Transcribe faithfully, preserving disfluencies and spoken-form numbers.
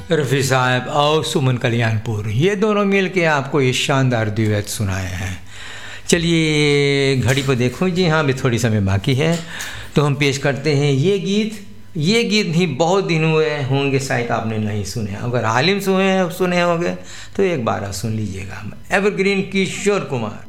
रफ़ी साहब और सुमन कल्याणपुर, ये दोनों मिल के आपको ये शानदार द्वैत सुनाए हैं। चलिए घड़ी पर देखो जी, हाँ अभी थोड़ी समय बाकी है, तो हम पेश करते हैं ये गीत। ये गीत भी बहुत दिन हुए होंगे शायद आपने नहीं सुने, अगर हालिम सुने सुने होंगे तो एक बार सुन लीजिएगा। एवरग्रीन किशोर कुमार।